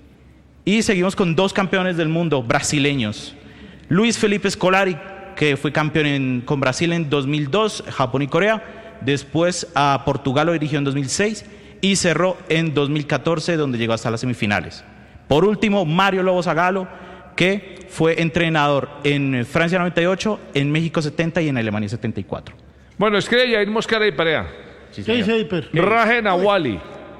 Y seguimos con dos campeones del mundo brasileños. Luis Felipe Scolari, que fue campeón en, con Brasil en dos mil dos, Japón y Corea. Después a Portugal lo dirigió en dos mil seis y cerró en dos mil catorce, donde llegó hasta las semifinales. Por último, Mario Lobo Zagallo, que fue entrenador en Francia noventa y ocho, en México setenta y en Alemania setenta y cuatro. Bueno, escribe Yair Mosquera y Perea. Sí, ¿qué dice Hiper? Rajen a Wally.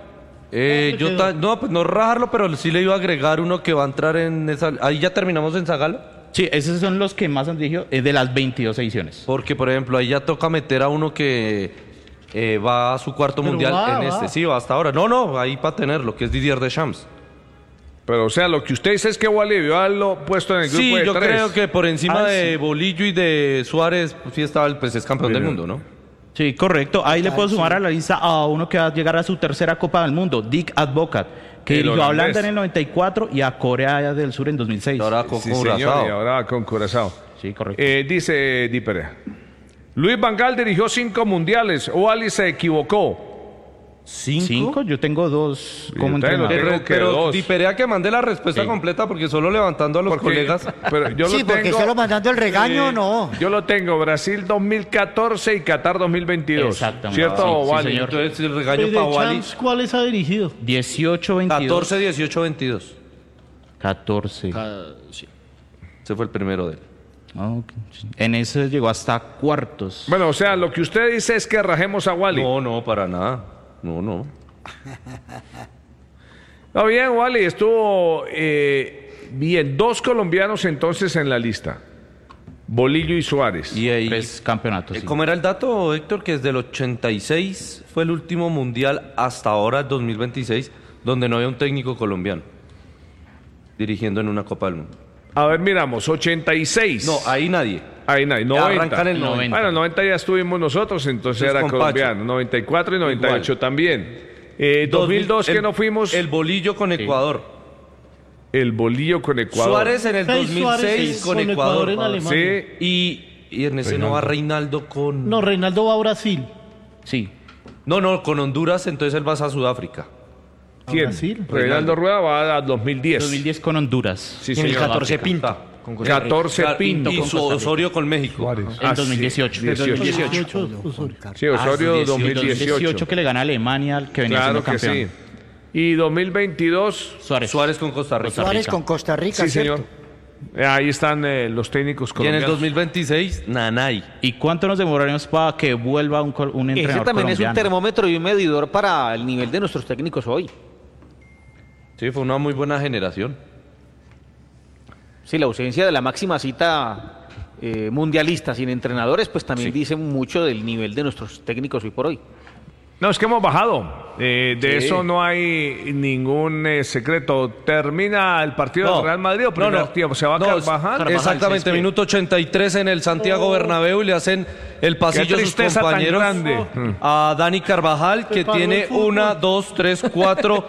Eh, yo ta- no, pues no rajarlo, pero sí le iba a agregar uno que va a entrar en esa... Ahí ya terminamos en Zagallo. Sí, esos son los que más han dirigido eh, de las veintidós ediciones. Porque, por ejemplo, ahí ya toca meter a uno que eh, va a su cuarto Pero mundial va, en va. este. Sí, va hasta ahora. No, no, ahí para tenerlo, que es Didier Deschamps. Pero, o sea, lo que usted dice es que Wally debió haberlo puesto en el grupo Sí, de yo tres. creo que por encima Ah, de sí. Bolillo y de Suárez, pues sí estaba el pues, es campeón Mira. del mundo, ¿no? Sí, correcto. Ahí le puedo sumar a la lista a uno que va a llegar a su tercera Copa del Mundo, Dick Advocat, que El dirigió a holandés. Holanda en el noventa y cuatro y a Corea del Sur en dos mil seis. Ahora con Sí, Curazao. señor, y ahora con Curazao. Sí, correcto. Eh, dice Di Perea. Luis Van Gaal dirigió cinco mundiales. Wally se equivocó. ¿Cinco? ¿Cinco? Yo tengo dos Yo como también lo entrenador. tengo. Pero, que pero dos. Di Perea que mande la respuesta Sí. completa porque solo levantando a los Porque- colegas. Pero yo Sí, lo porque tengo, solo mandando el regaño, eh, no. Yo lo tengo. Brasil dos mil catorce y Qatar dos mil veintidós. Exactamente. ¿Cierto, Sí, sí, Wally? señor. Entonces el ¿Y regaño de para Wally. Champs cuáles ha dirigido? dieciocho, veintidós. catorce, dieciocho, veintidós. catorce. Ese fue el primero de él. Ah, ok. En ese llegó hasta cuartos. Bueno, o sea, lo que usted dice es que rajemos a Wally. No, no, para nada. No, no. Está bien, Wally. Estuvo eh, bien. Dos colombianos entonces en la lista. Bolillo y Suárez. Y ahí, Tres campeonatos. eh, sí. ¿cómo era el dato, Héctor? Que desde el ochenta y seis fue el último mundial hasta ahora, dos mil veintiséis, donde no había un técnico colombiano dirigiendo en una Copa del Mundo. A ver, miramos. ochenta y seis. No, ahí nadie. Ahí nadie. Ya noventa. arrancan el noventa. Bueno, noventa ya estuvimos nosotros, entonces Entonces, era con colombiano. noventa y cuatro y noventa y ocho Igual. también. Eh, dos mil dos que el- no fuimos. El bolillo con Ecuador. El bolillo con Ecuador. Suárez en el Seis dos mil Suárez seis con, con Ecuador. Ecuador en Alemania. Sí. Y, y en ese no va Reinaldo con... No, Reinaldo va a Brasil. Sí. No, no, con Honduras, entonces él va a Sudáfrica. ¿Quién? Brasil. Reinaldo Rueda va a dos mil diez. dos mil diez con Honduras. Sí, En el señor. catorce África. Pinto. Con Costa Rica. catorce Pinto. Y su Osorio con México. Suárez. En Ah, dos mil dieciocho. sí, dieciocho. dieciocho, Osorio. Sí, Osorio Ah, dos mil dieciocho dieciocho. que le gana a Alemania, que venía Claro siendo que campeón. sí. Y dos mil veintidós. Suárez. Suárez con Costa Rica. Costa Suárez Rica. con Costa Rica, Sí, ¿cierto? señor. Eh, Ahí están eh, los técnicos Y en colombianos. el dos mil veintiséis, Nanay. ¿Y cuánto nos demoraremos para que vuelva un, col- un entrenador Ese también es un colombiano? termómetro y un medidor para el nivel de nuestros técnicos hoy. Sí, fue una muy buena generación. Sí, la ausencia de la máxima cita eh, mundialista sin entrenadores, pues también dice mucho del nivel de nuestros técnicos hoy por hoy. No, es que hemos bajado. Eh, de Sí. eso no hay ningún eh, secreto. Termina el partido No. del Real Madrid o primer No, no. tiempo. Se va a No, Carvajal. Exactamente, minuto ochenta y tres en el Santiago Bernabéu y le hacen el pasillo a sus tristeza tan compañeros grande. a Dani Carvajal, que paró el tiene fútbol. una, dos, tres, cuatro,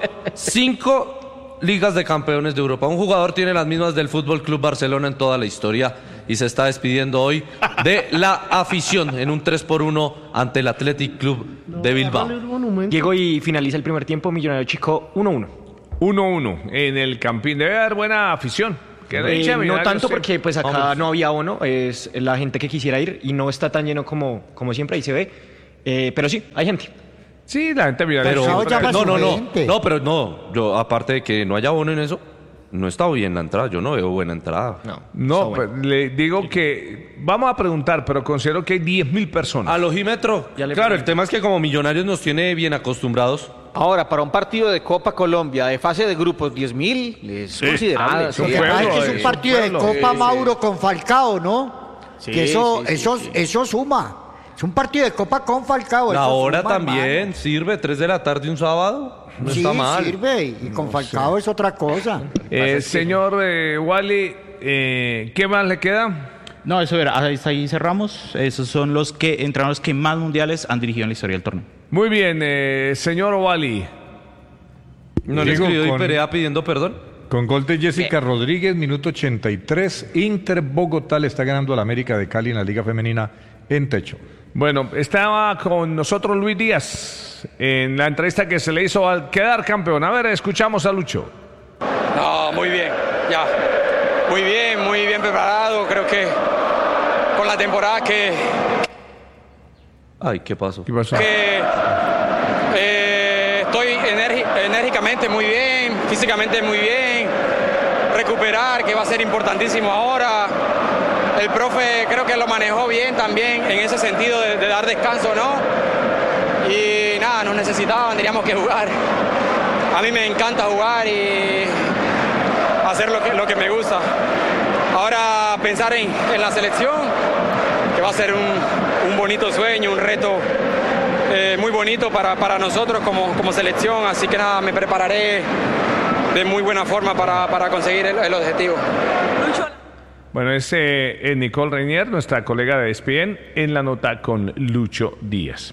cinco ligas de campeones de Europa. Un jugador tiene las mismas del Fútbol Club Barcelona en toda la historia y se está despidiendo hoy de la afición en un tres por uno ante el Athletic Club de Bilbao. Diego, y finaliza el primer tiempo, Millonario Chico uno uno. uno uno en el Campín. Debe haber buena afición. Que Eh, hincha de no Millonarios, tanto sí. porque pues acá Vamos. no había abono, es la gente que quisiera ir y no está tan lleno como, como siempre, ahí se ve. Eh, pero sí, hay gente. Sí, la gente mira. Pero, siempre- no, no, no, no, pero no, yo aparte de que no haya bono en eso, no está bien la entrada, yo no veo buena entrada. No. No, pues, le digo que vamos a preguntar, pero considero que hay diez mil personas. A Lojímetro, claro, el tema es que como Millonarios nos tiene bien acostumbrados. Ahora, para un partido de Copa Colombia de fase de grupos, diez mil es Sí. considerable. Ah, sí, además es que es un partido de Copa Mauro con Falcao, ¿no? Sí, que eso, sí, sí, eso, sí. eso suma. Es un partido de Copa con Falcao. La eso hora suma, también sirve, tres de la tarde un sábado, no sí, está mal. sirve. Y con Falcao es otra cosa. Eh, señor eh, Wally, eh, ¿qué más le queda? No, eso era, ahí, ahí cerramos. Esos son los que entrenadores que más mundiales han dirigido en la historia del torneo. Muy bien, eh, señor Wally. ¿No le Diego, escribió con- Di Perea pidiendo perdón? Con gol de Jessica Rodríguez, minuto ochenta y tres, Inter Bogotá le está ganando al América de Cali en la Liga Femenina en techo. Bueno, estaba con nosotros Luis Díaz en la entrevista que se le hizo al quedar campeón. A ver, escuchamos a Lucho. No, muy bien, ya. Muy bien, muy bien preparado. Creo que con la temporada que, Ay, ¿qué pasó? ¿Qué pasó? que eh, estoy enérgi- enérgicamente muy bien, físicamente muy bien. Recuperar, que va a ser importantísimo ahora. El profe creo que lo manejó bien también en ese sentido de, de dar descanso, ¿no? Y nada, nos necesitaban, teníamos que jugar. A mí me encanta jugar y hacer lo que, lo que me gusta. Ahora pensar en, en la selección, que va a ser un, un bonito sueño, un reto eh, muy bonito para, para nosotros como, como selección. Así que nada, me prepararé de muy buena forma para, para conseguir el, el objetivo. Bueno, es eh, Nicole Reinier, nuestra colega de E S P N, en la nota con Lucho Díaz.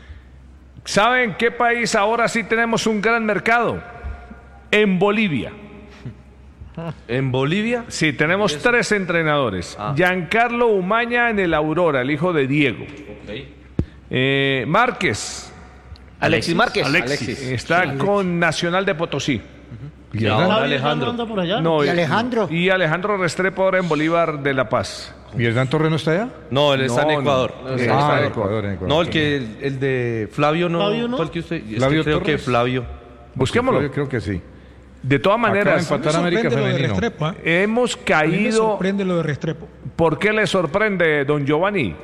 ¿Saben qué país ahora sí tenemos un gran mercado? En Bolivia. ¿En Bolivia? Sí, tenemos tres entrenadores. Ah. Giancarlo Umaña en el Aurora, el hijo de Diego. Ok. Eh, Márquez. Alexis Márquez. Alexis. Está con Nacional de Potosí. Y ahora Alejandro anda por allá. No, ¿Y Alejandro? Y Alejandro Restrepo ahora en Bolívar de La Paz. ¿Y Hernán Torres no está allá? No, él está No, en no. Ecuador. No, Ah, está en en Ecuador, en Ecuador. No, el que el, el de Flavio no. ¿Flavio no? ¿Cuál que usted? Es que Flavio creo que Torres. Flavio. Busquémoslo. Yo creo que sí. De todas Acaba de maneras, empatar América sorprende lo de Femenino. Restrepo, ¿eh? hemos A mí me caído. sorprende lo de Restrepo. ¿Por qué le sorprende, don Giovanni?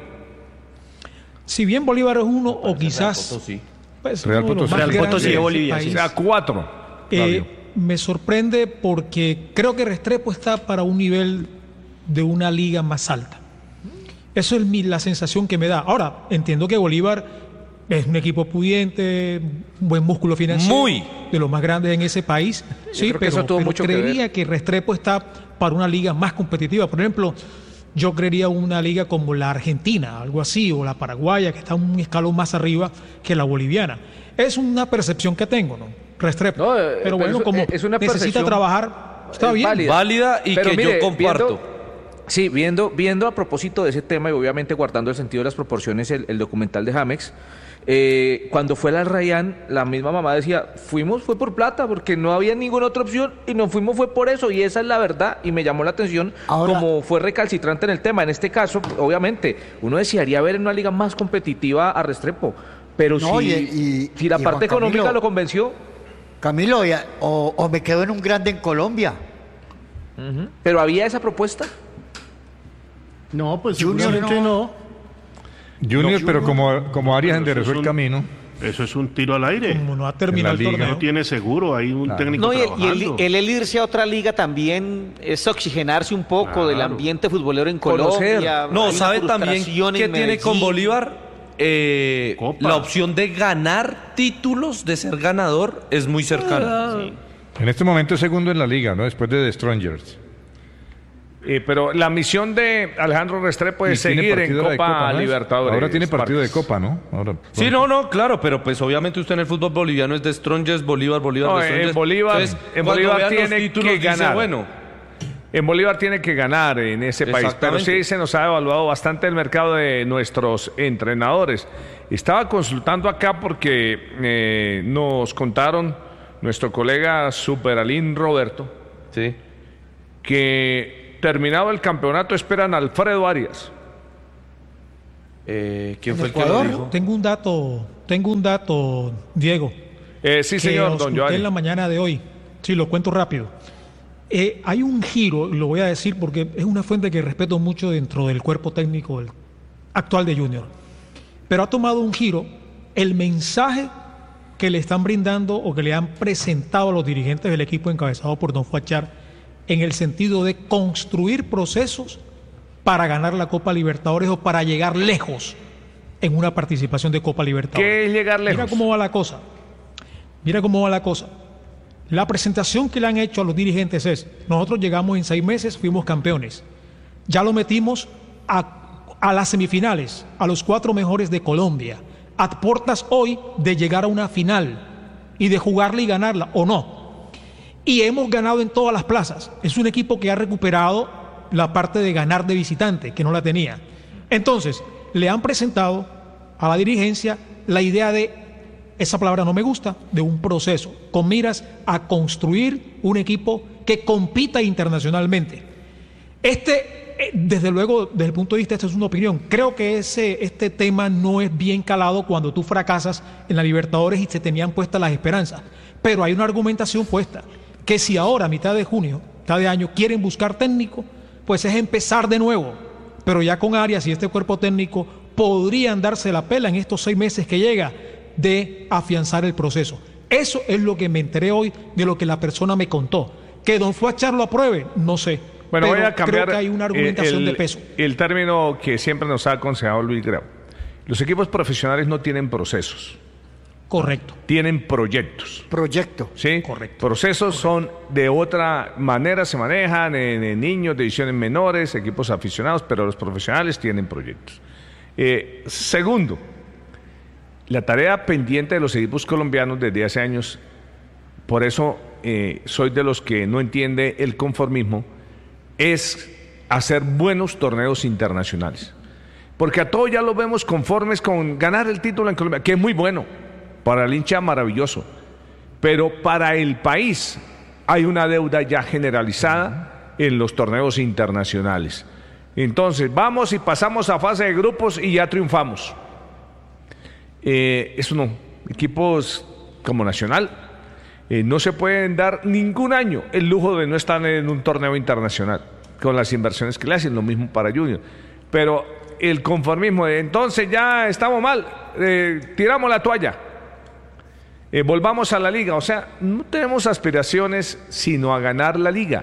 Si bien Bolívar es uno o quizás Potosí. pues, Real uno de los Potosí. más Real grandes Potosí de ese Bolivia, país, sí. O sea, cuatro. eh, Flavio. me sorprende porque creo que Restrepo está para un nivel de una liga más alta. Eso es mi- la sensación que me da. Ahora, entiendo que Bolívar es un equipo pudiente, un buen músculo financiero, Muy. de los más grandes en ese país. Sí, creo que pero, eso tuvo pero mucho que creería que, Restrepo está para una liga más competitiva. Por ejemplo, yo creería una liga como la Argentina, algo así, o la Paraguaya, que está un escalón más arriba que la boliviana. Es una percepción que tengo, ¿no? Restrepo. No, eh, pero pero bueno, es- como es una necesita percepción trabajar, está es bien. válida. Válida y Pero que mire, yo comparto. viendo- sí, viendo, viendo a propósito de ese tema y obviamente guardando el sentido de las proporciones el, el documental de Jamex, eh, cuando fue al Rayán, la misma mamá decía, fuimos fue por plata, porque no había ninguna otra opción y nos fuimos fue por eso, y esa es la verdad, y me llamó la atención Ahora- como fue recalcitrante en el tema. En este caso, obviamente, uno desearía ver en una liga más competitiva a Restrepo, pero No, si, y- y- si la y parte Juan económica Camilo- lo convenció, Camilo, y- o, o me quedo en un grande en Colombia. pero había esa propuesta. No, pues Junior seguramente no. Junior, No, pero Junior. como, como Arias Pero eso enderezó es el un- camino. Eso es un tiro al aire. Como no ha terminado En el la liga. torneo. No tiene seguro, hay un Claro. técnico No, y, el, y trabajando. el, el- el irse a otra liga también es oxigenarse un poco Claro. del ambiente futbolero en Conocer. Colombia. No, Hay una ¿sabe también frustración qué en tiene con Medellín. Bolívar? Eh, Copa. la opción de ganar títulos, de ser ganador, es muy cercana. En este momento es segundo en la liga, ¿no? Después de The Strongers. Eh, pero la misión de Alejandro Restrepo Y es tiene seguir en partido de Copa, Copa, ¿no? Libertadores. Ahora tiene partido de Marcos. Copa, ¿no? Ahora, Sí, no, no, claro, pero pues obviamente usted en el fútbol boliviano es de Strongest, Bolívar, Bolívar, No, de en Strongest. Bolívar- Entonces, en cuando Bolívar vean los tiene títulos, que dice, ganar. bueno, En Bolívar tiene que ganar en ese país, pero sí se nos ha evaluado bastante el mercado de nuestros entrenadores. Estaba consultando acá porque eh, nos contaron nuestro colega Superalín Roberto, sí, que terminado el campeonato esperan a Alfredo Arias. Eh, ¿Quién ¿En fue el que Ecuador? lo dijo? Tengo un dato, tengo un dato, Diego. Eh, sí, que señor, don oculté Johnny. en la mañana de hoy. Sí, lo cuento rápido. Eh, hay un giro, lo voy a decir porque es una fuente que respeto mucho dentro del cuerpo técnico del actual de Junior. Pero ha tomado un giro el mensaje que le están brindando o que le han presentado a los dirigentes del equipo encabezado por don Fuachar en el sentido de construir procesos para ganar la Copa Libertadores o para llegar lejos en una participación de Copa Libertadores. ¿Qué es llegar lejos? Mira cómo va la cosa. Mira cómo va la cosa. La presentación que le han hecho a los dirigentes es, nosotros llegamos en seis meses, fuimos campeones. Ya lo metimos a, a las semifinales, a los cuatro mejores de Colombia. A puertas hoy de llegar a una final y de jugarla y ganarla, o no. Y hemos ganado en todas las plazas. Es un equipo que ha recuperado la parte de ganar de visitante, que no la tenía. Entonces, le han presentado a la dirigencia la idea de, esa palabra no me gusta, de un proceso, con miras a construir un equipo que compita internacionalmente. Este, eh, desde luego, desde el punto de vista, esta es una opinión, creo que ese, este tema no es bien calado cuando tú fracasas en la Libertadores y se tenían puestas las esperanzas. Pero hay una argumentación puesta, que si ahora, a mitad de junio, mitad de año, quieren buscar técnico, pues es empezar de nuevo. Pero ya con Arias y este cuerpo técnico podrían darse la pela en estos seis meses que llega de afianzar el proceso. Eso es lo que me enteré hoy de lo que la persona me contó. Que don Fuachar lo apruebe, no sé. Bueno, pero voy a cambiar creo que hay una argumentación el, de peso. El término que siempre nos ha aconsejado Luis Grau. Los equipos profesionales no tienen procesos. Correcto. Tienen proyectos. Proyecto. Sí, correcto. Procesos son de otra manera, se manejan en, en niños, divisiones menores, equipos aficionados, pero los profesionales tienen proyectos. Eh, segundo, la tarea pendiente de los equipos colombianos desde hace años, por eso eh, soy de los que no entiende el conformismo, es hacer buenos torneos internacionales. Porque a todos ya los vemos conformes con ganar el título en Colombia, que es muy bueno. Para el hincha maravilloso, pero para el país hay una deuda ya generalizada en los torneos internacionales. Entonces vamos y pasamos a fase de grupos y ya triunfamos. Eh, eso no, equipos como Nacional eh, no se pueden dar ningún año el lujo de no estar en un torneo internacional con las inversiones que le hacen, lo mismo para Junior. Pero el conformismo de entonces ya estamos mal, eh, tiramos la toalla. Eh, volvamos a la liga, o sea, no tenemos aspiraciones sino a ganar la liga,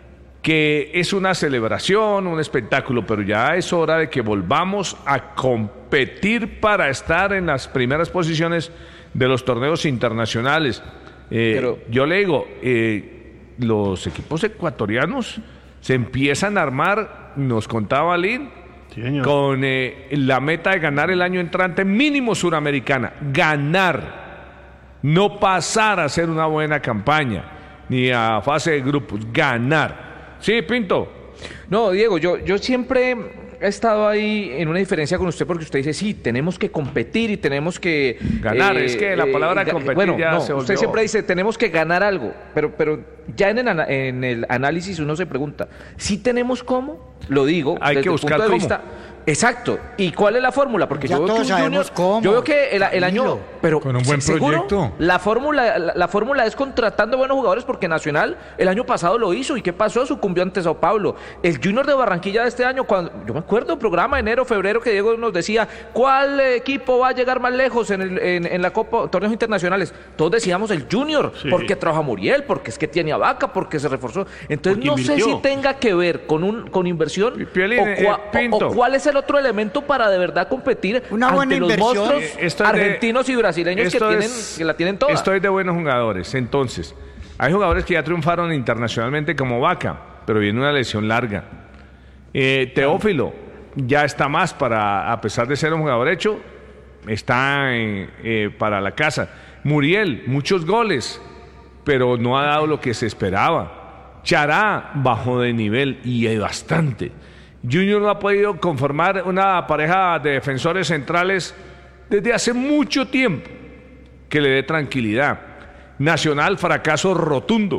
que es una celebración, un espectáculo, pero ya es hora de que volvamos a competir para estar en las primeras posiciones de los torneos internacionales. Eh, pero, yo le digo, eh, los equipos ecuatorianos se empiezan a armar, nos contaba Lin, sí, con eh, la meta de ganar el año entrante mínimo Suramericana, ganar. No pasar a hacer una buena campaña, ni a fase de grupos, ganar. Sí, Pinto. No, Diego, yo, yo siempre he estado ahí en una diferencia con usted porque usted dice, sí, tenemos que competir y tenemos que... Ganar, eh, es que la palabra eh, competir bueno, ya no, se volvió... Usted siempre dice, tenemos que ganar algo, pero, pero ya en el, en el análisis uno se pregunta, ¿sí tenemos cómo? Lo digo Hay desde que el buscar punto de cómo. vista... Exacto. ¿Y cuál es la fórmula? Porque Ya yo veo todos que un sabemos Junior, cómo. yo veo que el, el año, pero Con un buen ¿seguro? proyecto. La fórmula, la, la fórmula es contratando buenos jugadores porque Nacional el año pasado lo hizo. ¿Y qué pasó? Sucumbió ante Sao Paulo. El Junior de Barranquilla de este año, cuando yo me acuerdo, programa enero, febrero, que Diego nos decía, ¿cuál equipo va a llegar más lejos en, el, en, en la Copa, torneos internacionales? Todos decíamos el Junior, Sí. porque trabaja Muriel, porque es que tiene a Vaca, porque se reforzó. Entonces Porque no sé invirtió. si tenga que ver con un con inversión Piolín, o, eh, cua- Pinto. o- o cuál es el otro elemento para de verdad competir Una ante buena los inversión. monstruos Eh, esto es de- argentinos y brasileños que, esto tienen, es- que la tienen toda. Estoy de buenos jugadores. Entonces, hay jugadores que ya triunfaron internacionalmente como Vaca, pero viene una lesión larga. Eh, Teófilo ya está más para, a pesar de ser un jugador hecho, está en, eh, para la casa. Muriel, muchos goles, pero no ha dado lo que se esperaba. Chará bajó de nivel y hay bastante. Junior no ha podido conformar una pareja de defensores centrales desde hace mucho tiempo que le dé tranquilidad. Nacional, fracaso rotundo.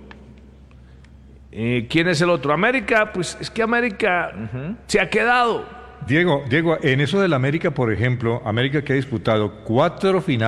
Eh, ¿Quién es el otro? América, pues es que América uh-huh. se ha quedado. Diego, Diego, en eso del América, por ejemplo, América que ha disputado cuatro finales